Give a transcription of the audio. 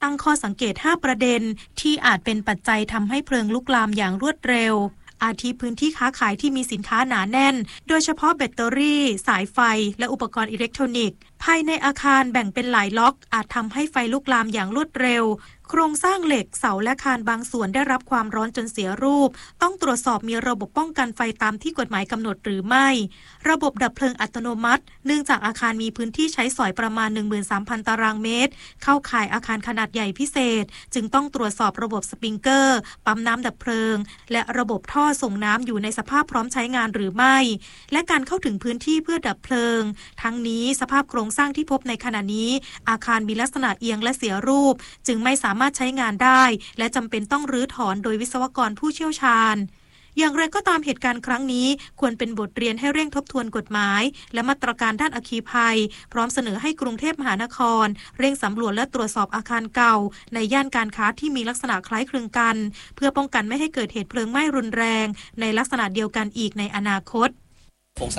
ตั้งข้อสังเกต5ประเด็นที่อาจเป็นปัจจัยทำให้เพลิงลุกลามอย่างรวดเร็วอาทิพื้นที่ค้าขายที่มีสินค้าหนาแน่นโดยเฉพาะแบตเตอรี่สายไฟและอุปกรณ์อิเล็กทรอนิกส์ภายในอาคารแบ่งเป็นหลายล็อกอาจทำให้ไฟลุกลามอย่างรวดเร็วโครงสร้างเหล็กเสาและคานบางส่วนได้รับความร้อนจนเสียรูปต้องตรวจสอบมีระบบป้องกันไฟตามที่กฎหมายกำหนดหรือไม่ระบบดับเพลิงอัตโนมัติเนื่องจากอาคารมีพื้นที่ใช้สอยประมาณ 13,000 ตารางเมตรเข้าข่ายอาคารขนาดใหญ่พิเศษจึงต้องตรวจสอบระบบสปริงเกอร์ปั๊มน้ำดับเพลิงและระบบท่อส่งน้ำอยู่ในสภาพพร้อมใช้งานหรือไม่และการเข้าถึงพื้นที่เพื่อดับเพลิงทั้งนี้สภาพโครงสร้างที่พบในขณะนี้อาคารมีลักษณะเอียงและเสียรูปจึงไม่สามารถใช้งานได้และจำเป็นต้องรื้อถอนโดยวิศวกรผู้เชี่ยวชาญอย่างไรก็ตามเหตุการณ์ครั้งนี้ควรเป็นบทเรียนให้เร่งทบทวนกฎหมายและมาตรการด้านอัคคีภัยพร้อมเสนอให้กรุงเทพมหานครเร่งสำรวจและตรวจสอบอาคารเก่าในย่านการค้าที่มีลักษณะคล้ายคลึงกันเพื่อป้องกันไม่ให้เกิดเหตุเพลิงไหม้รุนแรงในลักษณะเดียวกันอีกในอนาคต